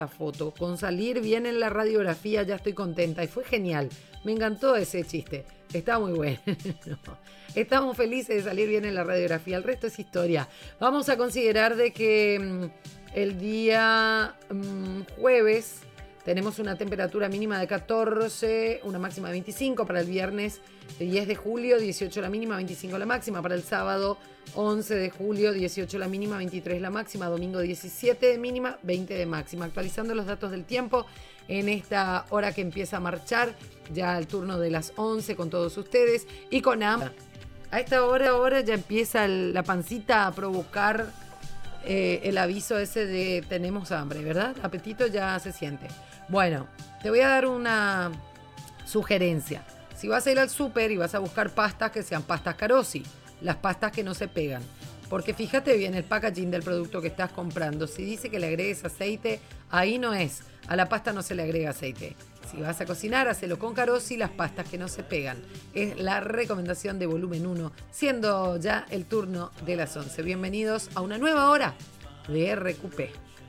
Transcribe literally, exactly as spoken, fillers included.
la foto. Con salir bien en la radiografía ya estoy contenta y fue genial. Me encantó ese chiste. Está muy bueno. Estamos felices de salir bien en la radiografía. El resto es historia. Vamos a considerar de que mmm, el día mmm, jueves tenemos una temperatura mínima de catorce, una máxima de veinticinco. Para el viernes diez de julio, dieciocho la mínima, veinticinco la máxima. Para el sábado once de julio, dieciocho la mínima, veintitrés la máxima. Domingo diecisiete de mínima, veinte de máxima. Actualizando los datos del tiempo en esta hora que empieza a marchar, ya el turno de las once con todos ustedes y con hambre. A esta hora, ahora ya empieza el, la pancita a provocar eh, el aviso ese de tenemos hambre, ¿verdad? Apetito ya se siente. Bueno, te voy a dar una sugerencia. Si vas a ir al súper y vas a buscar pastas, que sean pastas Carosi, las pastas que no se pegan. Porque fíjate bien el packaging del producto que estás comprando. Si dice que le agregues aceite, ahí no es. A la pasta no se le agrega aceite. Si vas a cocinar, hacelo con Carosi, las pastas que no se pegan. Es la recomendación de volumen uno, siendo ya el turno de las once. Bienvenidos a una nueva hora de R Q P.